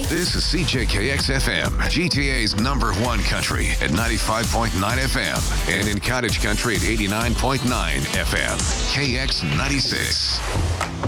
This is CJKX FM, GTA's #1 country at 95.9 FM and in Cottage Country at 89.9 FM. KX 96.